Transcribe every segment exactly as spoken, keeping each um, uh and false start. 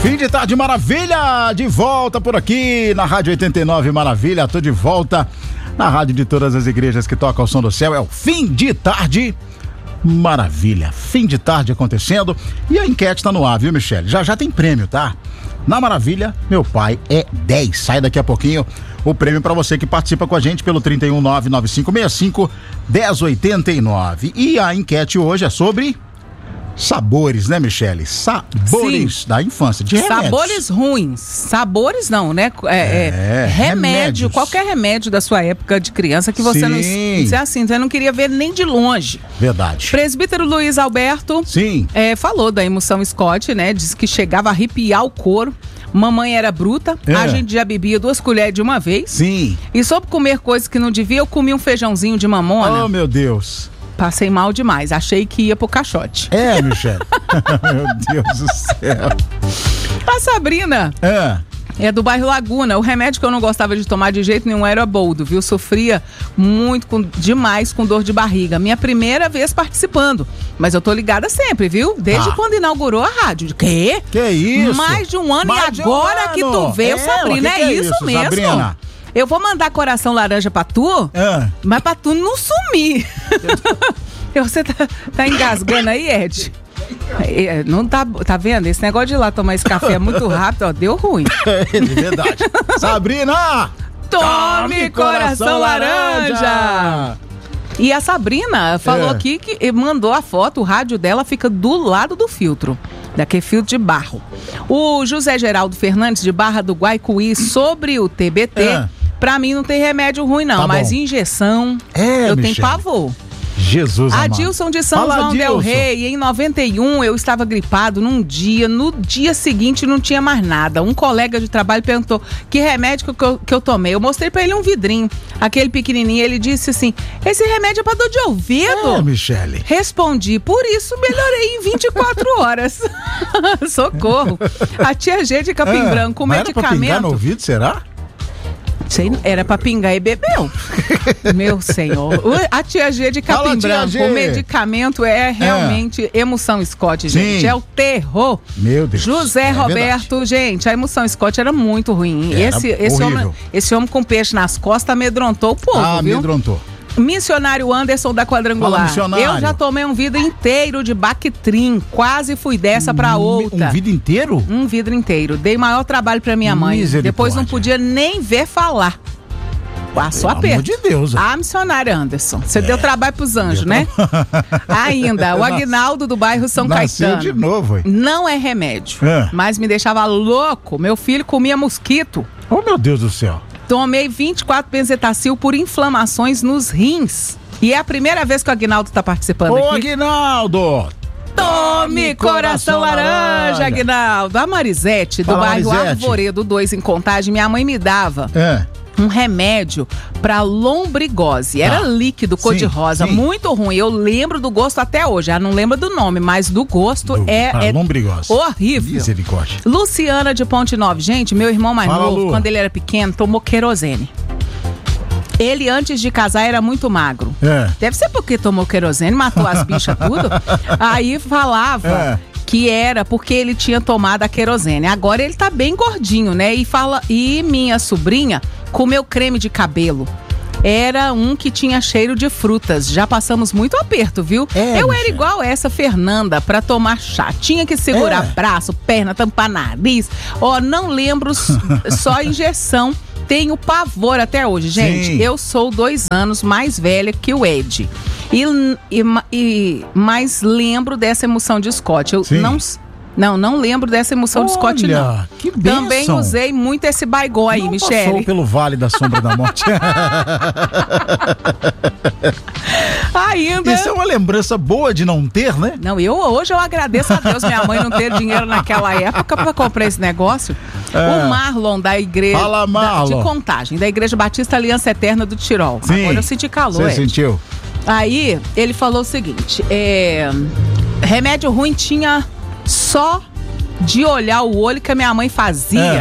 Fim de tarde maravilha, de volta por aqui na Rádio oitenta e nove Maravilha, tô de volta na rádio de todas as igrejas que tocam o som do céu, é o Fim de Tarde Maravilha, fim de tarde acontecendo e a enquete tá no ar, viu, Michele? Já já tem prêmio, tá? Na Maravilha, meu pai é dez, sai daqui a pouquinho o prêmio pra você que participa com a gente pelo trinta e um nove nove cinco seis cinco um zero oito nove. E a enquete hoje é sobre sabores, né, Michele? Sabores Sim. da infância, de remédios. Sabores ruins. Sabores não, né? É, é, é remédio, remédios. Qualquer remédio da sua época de criança que você Sim. não... Isso é assim, você não queria ver nem de longe. Verdade. Presbítero Luiz Alberto Sim. É, falou da emoção Scott, né? Diz que chegava a arrepiar o couro. Mamãe era bruta, é. a gente já bebia duas colheres de uma vez. Sim. E sobre comer coisas que não devia, eu comi um feijãozinho de mamona. Oh, meu Deus. Passei mal demais, achei que ia pro caixote. É, Michele. Meu Deus do céu. A Sabrina É É do bairro Laguna. O remédio que eu não gostava de tomar de jeito nenhum era boldo, viu? Sofria muito, com, demais com dor de barriga. Minha primeira vez participando. Mas eu tô ligada sempre, viu? Desde ah. quando inaugurou a rádio. Quê? Que isso? Mais de um ano Mais e agora um ano. que tu veio, é, Sabrina. que que é, é isso, isso mesmo. Sabrina? Eu vou mandar coração laranja pra tu, é. mas pra tu não sumir. Você tá, tá engasgando aí, Ed? É, não tá, tá vendo? Esse negócio de ir lá tomar esse café muito rápido, ó, deu ruim. É verdade. Sabrina! Tome coração, coração laranja. laranja! E a Sabrina falou é. aqui que mandou a foto, o rádio dela fica do lado do filtro, daquele filtro de barro. O José Geraldo Fernandes, de Barra do Guaicuí, sobre o T B T, é. pra mim não tem remédio ruim não, tá mas bom. injeção, é, eu Michele. tenho pavor. Jesus amado. Adilson de São Fala, João Adilson. del Rei, em noventa e um eu estava gripado num dia, no dia seguinte não tinha mais nada. Um colega de trabalho perguntou que remédio que eu, que eu tomei. Eu mostrei pra ele um vidrinho, aquele pequenininho, ele disse assim, esse remédio é pra dor de ouvido? É, Michele. Respondi, por isso melhorei em vinte e quatro horas. Socorro. A tia G de Capim é, Branco, com medicamento. Era pra pingar no ouvido, será? Sei, era pra pingar e bebeu. Meu senhor. A tia G de Capim Fala, Branco, G. o medicamento é realmente é. emoção Scott, gente. Sim. É o terror. Meu Deus. José é Roberto, verdade. gente, a emoção Scott era muito ruim. Era esse, esse, homem, esse homem com peixe nas costas amedrontou o povo, ah, viu? amedrontou. Missionário Anderson da Quadrangular. Fala, eu já tomei um vidro inteiro de Bactrim, quase fui dessa pra outra. Um vidro inteiro? Um vidro inteiro. Dei maior trabalho pra minha mãe. Depois não podia nem ver falar. Passou aperto. Pelo amor de Deus. Ah, missionário Anderson. Você é. deu trabalho pros anjos, deu né? Ainda, o Aguinaldo do bairro São Nasceu Caetano. de novo, hein? Não é remédio, é. mas me deixava louco. Meu filho comia mosquito. Oh, meu Deus do céu. Tomei vinte e quatro benzetacil por inflamações nos rins. E é a primeira vez que o Aguinaldo tá participando Ô, aqui. Aguinaldo! Tome coração, coração laranja, laranja, Aguinaldo. A Marisete, do Fala, bairro Marisete. Arvoredo dois, em Contagem, minha mãe me dava. É. Um remédio pra lombrigose. Era ah, líquido, cor-de-rosa, muito ruim. Eu lembro do gosto até hoje. Ah, não lembro do nome, mas do gosto do, é, é lombrigose. horrível. Misericórdia. Luciana de Ponte Nova. Gente, meu irmão mais Fala, novo, Lu. quando ele era pequeno, tomou querosene. Ele, antes de casar, era muito magro. É. Deve ser porque tomou querosene, matou as bichas tudo. Aí falava... É. que era porque ele tinha tomado a querosene. Agora ele tá bem gordinho, né? E fala, e minha sobrinha comeu creme de cabelo. Era um que tinha cheiro de frutas. Já passamos muito aperto, viu? É, eu bicha. era igual essa Fernanda pra tomar chá. Tinha que segurar é. braço, perna, tampar nariz. Ó, não lembro, só injeção. Tenho pavor até hoje, gente. Sim. Eu sou dois anos mais velha que o Ed. E, e, e mais lembro dessa emoção de Scott. Eu Sim. não, não, não lembro dessa emoção Olha, de Scott, não. Que bênção. Também usei muito esse baigó aí, não Michele. Passou pelo Vale da Sombra da Morte. Ainda. Isso é uma lembrança boa de não ter, né? Não, eu hoje eu agradeço a Deus minha mãe não ter dinheiro naquela época pra comprar esse negócio. É. O Marlon da igreja Fala, Marlon. Da, de Contagem, da Igreja Batista Aliança Eterna do Tirol. Sim. Agora eu senti calor. Você sentiu? Aí ele falou o seguinte: é, remédio ruim tinha só de olhar o olho que a minha mãe fazia. É.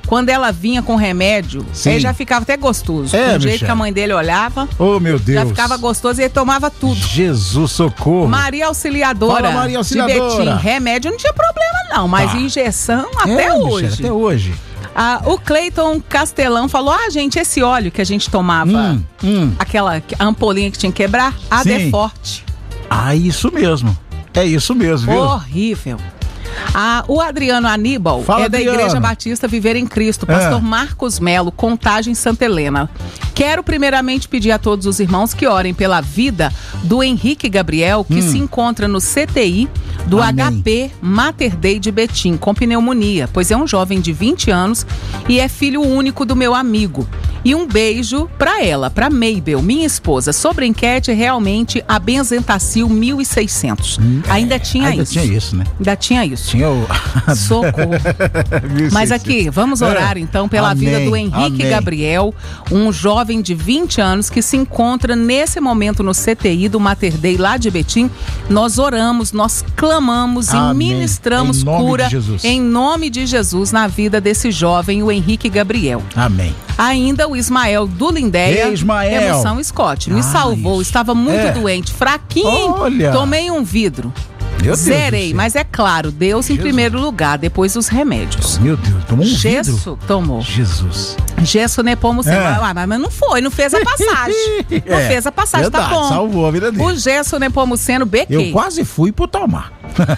quando ela vinha com remédio, Sim. ele já ficava até gostoso. É, Do jeito Michele. que a mãe dele olhava, Oh, meu Deus. já ficava gostoso e ele tomava tudo. Jesus, socorro. Maria Auxiliadora, Fala, Maria Auxiliadora. de Betim. Remédio não tinha problema não, mas Tá. injeção até É, hoje. Michele, até hoje. Ah, o Cleiton Castelão falou, ah, gente, esse óleo que a gente tomava, Hum, hum. aquela ampolinha que tinha que quebrar, a Sim. Deforte. Ah, isso mesmo. É isso mesmo, viu? Horrível. Ah, o Adriano Aníbal Fala, é da Adriano. Igreja Batista Viver em Cristo, pastor É. Marcos Melo, Contagem Santa Helena. Quero primeiramente pedir a todos os irmãos que orem pela vida do Henrique Gabriel, que se encontra no C T I do Hum. Amém. H P Mater Dei de Betim, com pneumonia, pois é um jovem de vinte anos e é filho único do meu amigo. E um beijo pra ela, pra Mabel, minha esposa. Sobre a enquete, realmente a Benzentacil mil e seiscentos. Ainda tinha Ainda isso. tinha isso, né? Ainda tinha isso. Tinha o... Socorro. Mas aqui, vamos orar É. então pela Amém, vida do Henrique amém. Gabriel, um jovem de vinte anos que se encontra nesse momento no C T I do Mater Dei lá de Betim. Nós oramos, nós clamamos Amém. e ministramos Em nome cura de Jesus. em nome de Jesus na vida desse jovem, o Henrique Gabriel. Amém. Ainda o Ismael do Lindéia, Ei, Ismael. Emoção Scott, me Ah, salvou, isso. estava muito É. doente, fraquinho, Olha. tomei um vidro. Meu Deus Zerei, do céu. mas é claro, Deus em Jesus. primeiro lugar, depois os remédios. Meu Deus, tomou um Gesso vidro? tomou. Jesus. Gesso Nepomuceno. É. Ah, mas não foi, não fez a passagem. Não É, fez a passagem, verdade, tá bom. salvou a vida dele. O Gesso Nepomuceno B Q. Eu quase fui pro tomar.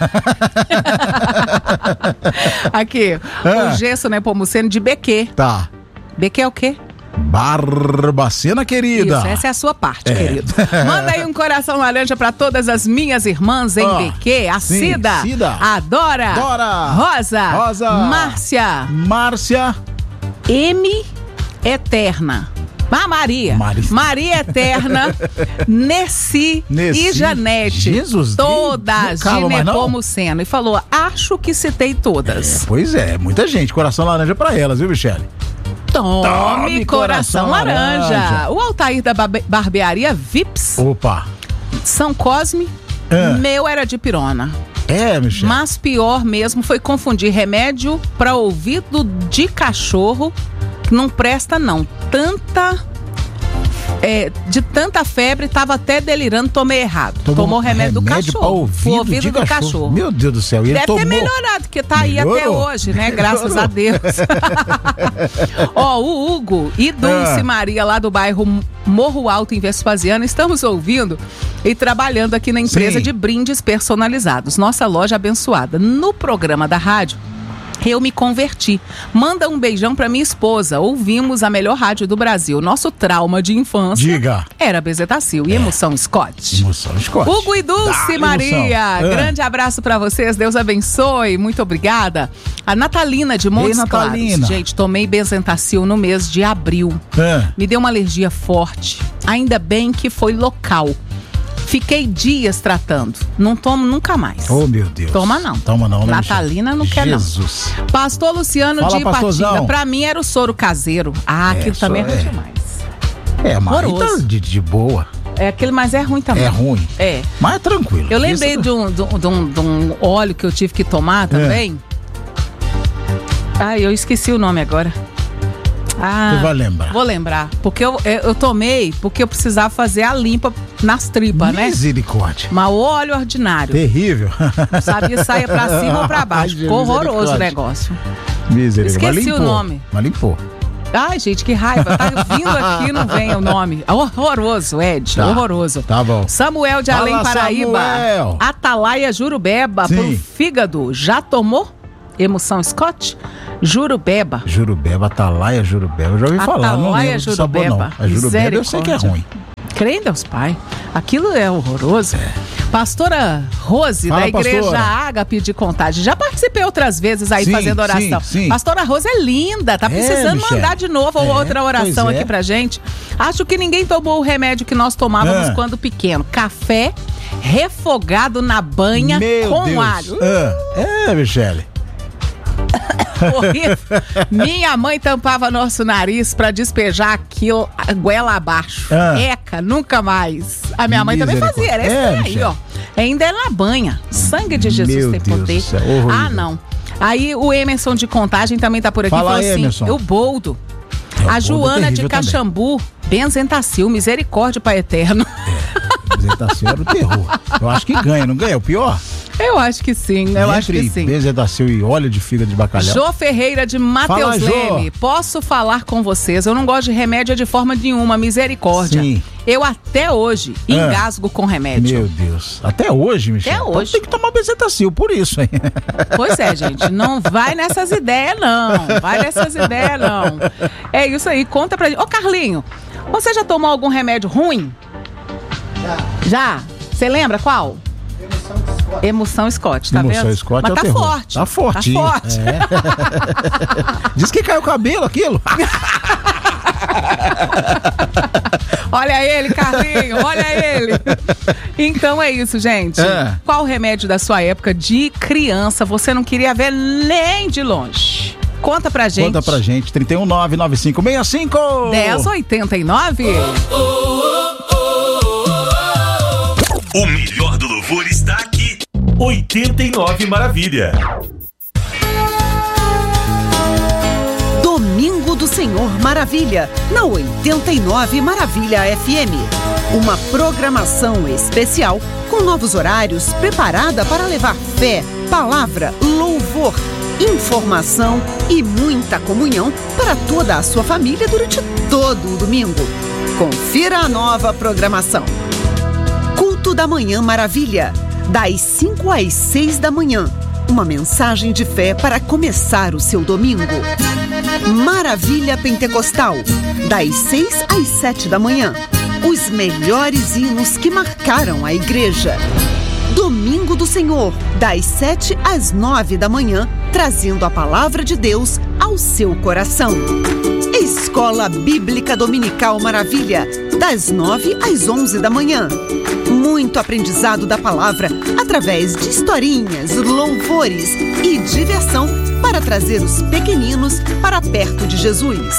Aqui, Ah. o Gesso Nepomuceno de B Q. Tá. B Q é o quê? Barbacena, querida. Isso, essa é a sua parte, É. querido. Manda aí um coração laranja pra todas as minhas irmãs em Ó, B Q. A sim, Cida, Cida. a Dora, Dora. Rosa, Rosa. Márcia, Márcia. M Eterna. Ah, Maria. Mari- Maria Eterna, Nessi, Nessi. e Janete. Jesus, Todas não calma de mais não? Nepomuceno. E falou, acho que citei todas. É, pois é, muita gente. Coração laranja pra elas, viu, Michele? Tome, Tome coração, coração laranja. laranja. O Altair da barbe- Barbearia Vips, Opa. São Cosme, Ah. meu era de pirona. É, Michele. Mas pior mesmo foi confundir remédio para ouvido de cachorro, que não presta não. Tanta... é, de tanta febre, tava até delirando, tomei errado. Tomou, remédio, do remédio pra cachorro. ouvido Pro ouvido de do cachorro. cachorro. Meu Deus do céu. E ele Deve tomou... ter melhorado, porque tá aí até Melhorou? hoje, né? Graças Melhorou. a Deus. Ó, o Hugo e Dulce Ah. Maria, lá do bairro Morro Alto, em Vespasiano, estamos ouvindo e trabalhando aqui na empresa Sim. de brindes personalizados. Nossa loja abençoada. No programa da rádio, eu me converti. Manda um beijão pra minha esposa. Ouvimos a melhor rádio do Brasil. Nosso trauma de infância Diga. era Bezetacil e Emoção Scott. Emoção, Scott. Hugo e Dulce Dá Maria, emoção. É. grande abraço pra vocês, Deus abençoe, muito obrigada. A Natalina de Montes Ei, Claros, Natalina. gente, tomei Benzentacil no mês de abril, É. me deu uma alergia forte, ainda bem que foi local. Fiquei dias tratando, não tomo nunca mais. Oh, meu Deus. Toma não. Toma não, né, Natalina não Michele? quer não. Jesus. Pastor Luciano Fala, de Ipatinga, pastorzão. pra mim era o soro caseiro. Ah, É, aquilo também é só ruim é. demais. É, mas aí tá Horroroso. de, de boa. É aquele, mas é ruim também. É ruim. É. Mas é tranquilo. Eu lembrei Isso- de um, de, um, de um- de um óleo que eu tive que tomar também. Ah, eu esqueci o nome agora. Ah, Você vai lembrar. vou lembrar. Porque eu, eu, eu tomei, porque eu precisava fazer a limpa nas tripas, né? Misericórdia. Mas o óleo ordinário. Terrível. Não sabia se saia pra cima ou pra baixo. Ai, Ficou horroroso o misericórdia. negócio. Misericórdia. Esqueci Mas o limpou. nome. Mas limpou. Ai, gente, que raiva. Tá vindo aqui e não vem o nome. Horroroso, Ed. Tá. Horroroso. Tá bom. Samuel de Fala, Além Paraíba. Samuel. Atalaia Jurubeba Sim. pro fígado. Já tomou? Emoção Scott? Jurubeba. Jurubeba, Atalaia, Jurubeba. Eu já ouvi falar, não Atalaia lembro do sabor, não. Jurubeba. A Jurubeba eu sei que é Misericórdia. ruim. Crê em Deus Pai. Aquilo é horroroso. Pastora Rose, Fala, da Igreja pastora. Ágape de Contagem. Já participei outras vezes aí Sim, fazendo oração. sim, sim. Pastora Rose é linda. Tá É, precisando Michele. mandar de novo É, outra oração pois é. aqui pra gente. Acho que ninguém tomou o remédio que nós tomávamos Ah. quando pequeno. Café refogado na banha Meu com Deus. alho. Ah, é, Michele. Horrível. Minha mãe tampava nosso nariz pra despejar aquilo a goela abaixo. Ah. Eca, nunca mais. A minha mãe também fazia. Era esse É, trem aí, Michele. ó. Ainda é na banha. Sangue de Jesus Meu tem Deus poder. do céu, horrível. Ah, não. Aí o Emerson de Contagem também tá por aqui. Fala falou aí, assim, Emerson. o Boldo. É, o a Boldo Joana é de Caxambu, Benzentacil, misericórdia, Pai Eterno. É, Benzentacil era o terror. Eu acho que ganha, não ganha? É o pior? Eu acho que sim, eu acho que sim. Benzentacil e óleo de fígado de bacalhau. Jô Ferreira de Mateus Leme, posso falar com vocês? Eu não gosto de remédio de forma nenhuma, misericórdia. Sim. Eu até hoje ah, engasgo com remédio. Meu Deus, até hoje, Michel? Até hoje. Então tem que tomar Benzentacil, por isso, hein? Pois é, gente, não vai nessas ideias não, vai nessas ideias não. É isso aí, conta pra gente. Ô Carlinho, você já tomou algum remédio ruim? Já. Já? Você lembra qual? Emoção Scott, tá Emoção vendo? Scott Mas é o tá terror. forte. Tá forte. Tá forte. É. Diz que caiu o cabelo aquilo. Olha ele, Carlinho, olha ele. Então é isso, gente. É. Qual o remédio da sua época de criança você não queria ver nem de longe? Conta pra gente. Conta pra gente. trinta e um, nove nove cinco seis cinco dez oitenta e nove. O melhor do louvor está aqui. oitenta e nove Maravilha. Domingo do Senhor Maravilha, na oitenta e nove Maravilha F M. Uma programação especial com novos horários preparada para levar fé, palavra, louvor, informação e muita comunhão para toda a sua família durante todo o domingo. Confira a nova programação. Culto da Manhã Maravilha, das cinco às seis da manhã. Uma mensagem de fé para começar o seu domingo. Maravilha Pentecostal, das seis às sete da manhã. Os melhores hinos que marcaram a igreja. Domingo do Senhor, das sete às nove da manhã, trazendo a palavra de Deus ao seu coração. Escola Bíblica Dominical Maravilha, das nove às onze da manhã. Muito aprendizado da palavra através de historinhas, louvores e diversão para trazer os pequeninos para perto de Jesus.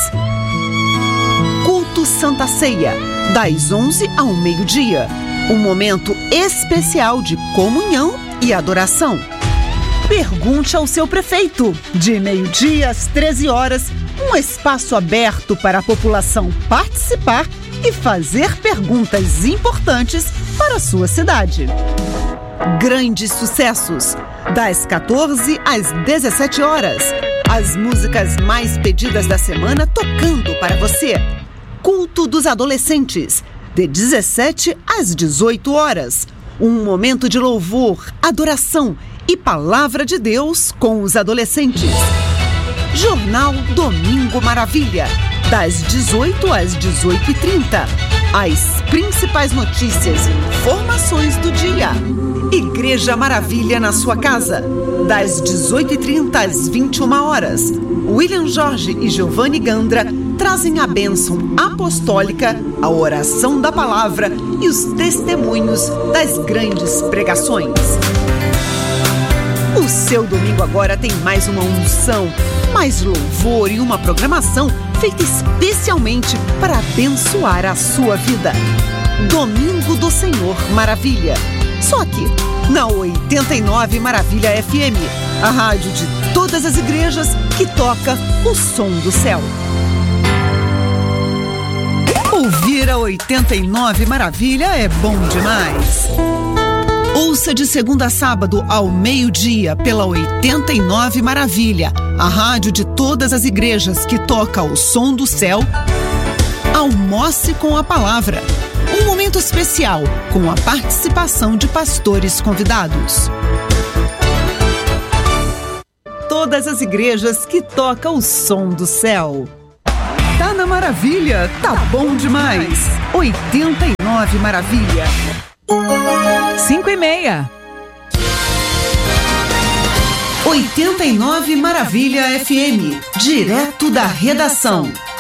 Culto Santa Ceia, das onze ao meio-dia. Um momento especial de comunhão e adoração. Pergunte ao seu prefeito, de meio-dia às treze horas, um espaço aberto para a população participar e fazer perguntas importantes para a sua cidade. Grandes sucessos, das quatorze às dezessete horas. As músicas mais pedidas da semana tocando para você. Culto dos Adolescentes, de dezessete às dezoito horas. Um momento de louvor, adoração e palavra de Deus com os adolescentes. Jornal Domingo Maravilha, das dezoito às dezoito e trinta. As principais notícias e informações do dia. Igreja Maravilha na sua casa, das dezoito e trinta às vinte e uma horas. William Jorge e Giovanni Gandra trazem a bênção apostólica, a oração da palavra e os testemunhos das grandes pregações. O seu domingo agora tem mais uma unção, mais louvor e uma programação feita especialmente para abençoar a sua vida. Domingo do Senhor Maravilha. Só aqui, na oitenta e nove Maravilha F M, a rádio de todas as igrejas que toca o som do céu. Ouvir a oitenta e nove Maravilha é bom demais. Ouça de segunda a sábado ao meio-dia pela oitenta e nove Maravilha, a rádio de todas as igrejas que toca o som do céu. Almoce com a palavra. Um momento especial com a participação de pastores convidados. Todas as igrejas que tocam o som do céu. Tá na Maravilha, tá bom demais. oitenta e nove Maravilha. Cinco e meia. oitenta e nove Maravilha F M, direto da redação.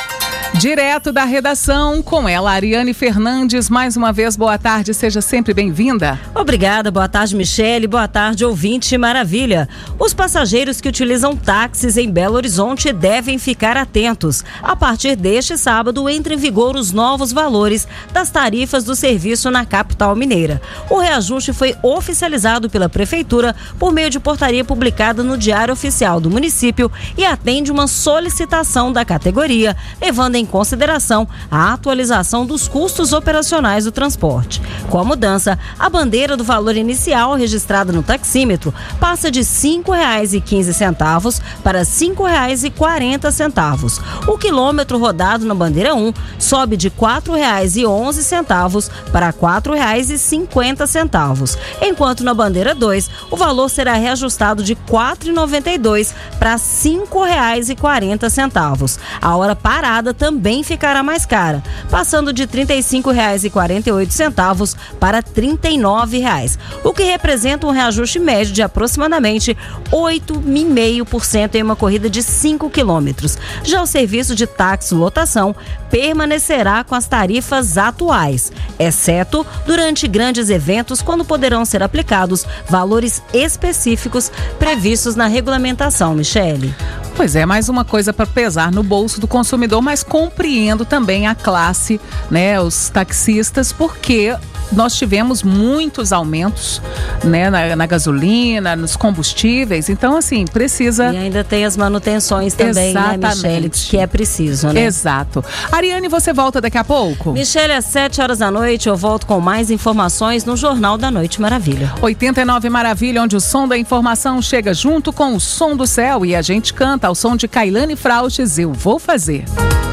Direto da redação, com ela, Ariane Fernandes. Mais uma vez, boa tarde, seja sempre bem-vinda. Obrigada, boa tarde, Michele, boa tarde, ouvinte maravilha. Os passageiros que utilizam táxis em Belo Horizonte devem ficar atentos. A partir deste sábado, entra em vigor os novos valores das tarifas do serviço na capital mineira. O reajuste foi oficializado pela Prefeitura por meio de portaria publicada no Diário Oficial do município e atende uma solicitação da categoria, levando em consideração a atualização dos custos operacionais do transporte. Com a mudança, a bandeira do valor inicial registrada no taxímetro passa de cinco reais e quinze centavos para cinco reais e quarenta centavos. O quilômetro rodado na bandeira um sobe de quatro reais e onze centavos para quatro reais e cinquenta centavos, enquanto na bandeira dois o valor será reajustado de quatro reais e noventa e dois centavos para cinco reais e quarenta centavos. A hora parada também também ficará mais cara, passando de trinta e cinco reais e quarenta e oito centavos para trinta e nove reais, o que representa um reajuste médio de aproximadamente oito vírgula cinco por cento em uma corrida de cinco quilômetros. Já o serviço de táxi lotação permanecerá com as tarifas atuais, exceto durante grandes eventos, quando poderão ser aplicados valores específicos previstos na regulamentação, Michele. Pois é, mais uma coisa para pesar no bolso do consumidor, mas compreendo também a classe, né, os taxistas, porque nós tivemos muitos aumentos, né, na, na gasolina, nos combustíveis, então assim, precisa... E ainda tem as manutenções também, exatamente, né, Michele, que é preciso, né? Exato. Ariane, você volta daqui a pouco? Michele, às sete horas da noite eu volto com mais informações no Jornal da Noite Maravilha. oitenta e nove Maravilha, onde o som da informação chega junto com o som do céu e a gente canta ao som de Kailane Frauches, Eu Vou Fazer.